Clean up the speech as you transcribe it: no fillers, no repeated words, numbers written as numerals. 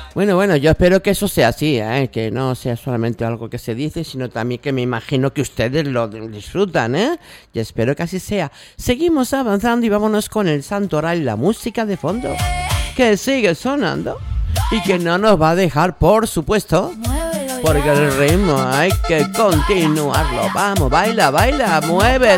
Bueno, yo espero que eso sea así, que no sea solamente algo que se dice, sino también que me imagino que ustedes lo disfrutan, y espero que así sea. Seguimos avanzando y vámonos con el santoral y la música de fondo, que sigue sonando y que no nos va a dejar, por supuesto, porque el ritmo hay que continuarlo. Vamos, baila, baila, muévete.